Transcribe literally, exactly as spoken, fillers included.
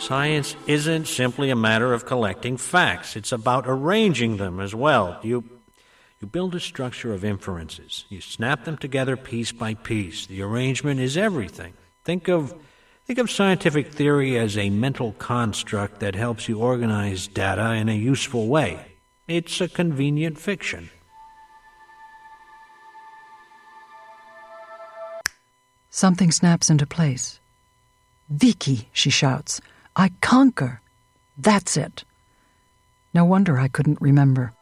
Science isn't simply a matter of collecting facts. It's about arranging them as well. You, you build a structure of inferences. You snap them together piece by piece. The arrangement is everything. Think of, think of scientific theory as a mental construct that helps you organize data in a useful way. It's a convenient fiction. Something snaps into place. "Vicky," she shouts, "I conquer. That's it." No wonder I couldn't remember.